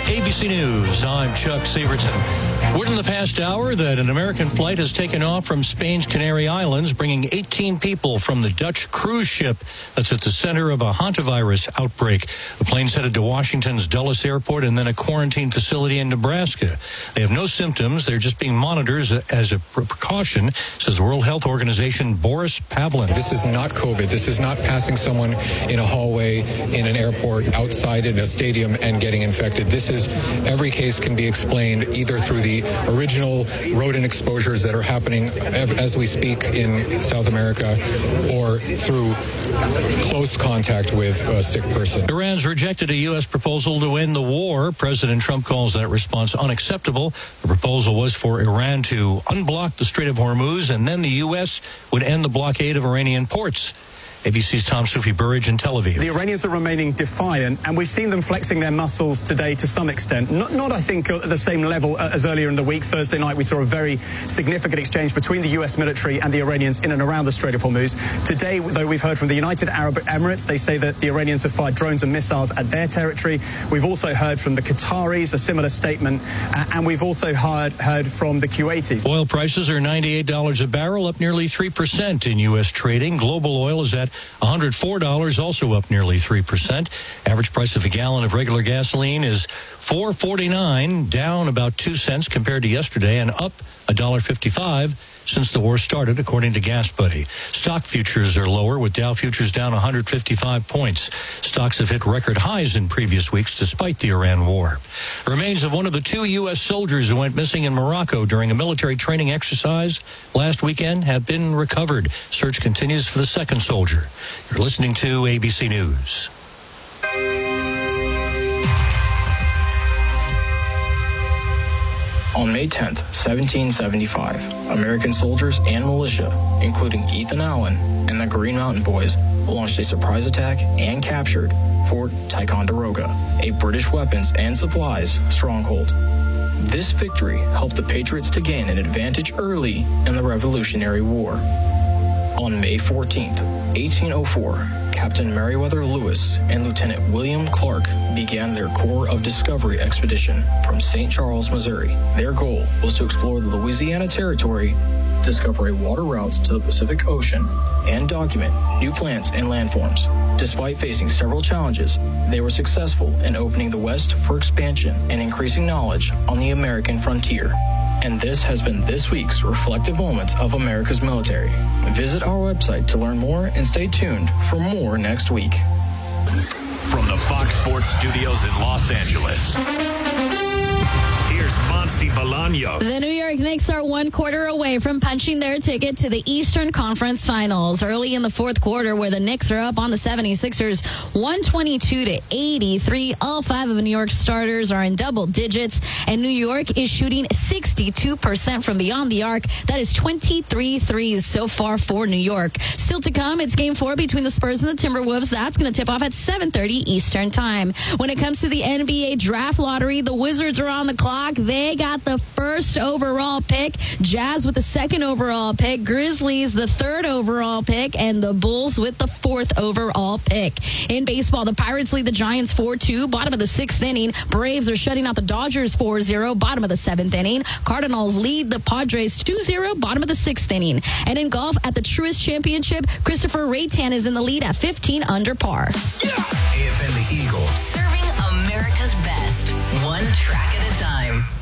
ABC News, I'm Chuck Severson. Word in the past hour that an American flight has taken off from Spain's Canary Islands, bringing 18 people from the Dutch cruise ship that's at the center of a hantavirus outbreak. The plane's headed to Washington's Dulles Airport and then a quarantine facility in Nebraska. They have no symptoms. They're just being monitored as a precaution, says the World Health Organization Boris Pavlin. This is not COVID. This is not passing someone in a hallway, in an airport, outside in a stadium and getting infected. This is, every case can be explained either through the original rodent exposures that are happening as we speak in South America or through close contact with a sick person. Iran's rejected a U.S. proposal to end the war. President Trump calls that response unacceptable. The proposal was for Iran to unblock the Strait of Hormuz, and then the U.S. would end the blockade of Iranian ports. ABC's Tom Sufi Burridge in Tel Aviv. The Iranians are remaining defiant, and we've seen them flexing their muscles today to some extent. Not I think, at the same level as earlier in the week. Thursday night, we saw a very significant exchange between the U.S. military and the Iranians in and around the Strait of Hormuz. Today, though, we've heard from the United Arab Emirates. They say that the Iranians have fired drones and missiles at their territory. We've also heard from the Qataris, a similar statement, and we've also heard from the Kuwaitis. Oil prices are $98 a barrel, up nearly 3% in U.S. trading. Global oil is at $104, also up nearly 3%. Average price of a gallon of regular gasoline is $4.49, down about 2 cents compared to yesterday, and up $1.55 since the war started, according to GasBuddy. Stock futures are lower, with Dow futures down 155 points. Stocks have hit record highs in previous weeks despite the Iran war. The remains of one of the 2 U.S. soldiers who went missing in Morocco during a military training exercise last weekend have been recovered. Search continues for the second soldier. You're listening to ABC News. On May 10th, 1775, American soldiers and militia, including Ethan Allen and the Green Mountain Boys, launched a surprise attack and captured Fort Ticonderoga, a British weapons and supplies stronghold. This victory helped the Patriots to gain an advantage early in the Revolutionary War. On May 14th, 1804, Captain Meriwether Lewis and Lieutenant William Clark began their Corps of Discovery expedition from St. Charles, Missouri. Their goal was to explore the Louisiana Territory, discover water routes to the Pacific Ocean, and document new plants and landforms. Despite facing several challenges, they were successful in opening the West for expansion and increasing knowledge on the American frontier. And this has been this week's Reflective Moments of America's Military. Visit our website to learn more and stay tuned for more next week. From the Fox Sports Studios in Los Angeles, here's Monsi Bolaños. The New York Knicks are 1 quarter away from punching their ticket to the Eastern Conference Finals. Early in the fourth quarter, where the Knicks are up on the 76ers, 122-83. All 5 of New York's starters are in double digits, and New York is shooting 62% from beyond the arc. That is 23 threes so far for New York. Still to come, it's Game 4 between the Spurs and the Timberwolves. That's going to tip off at 7:30 Eastern Time. When it comes to the NBA Draft Lottery, the Wizards are on the clock. They got the first overall pick, Jazz with the second overall pick, Grizzlies the third overall pick, and the Bulls with the fourth overall pick. In baseball, the Pirates lead the Giants 4-2, bottom of the 6th inning. Braves are shutting out the Dodgers 4-0, bottom of the 7th inning. Cardinals lead the Padres 2-0, bottom of the 6th inning. And in golf, at the Truist Championship, Christopher Raytan is in the lead at 15 under par. AFN the Eagle. Serving America's best, one track at a time.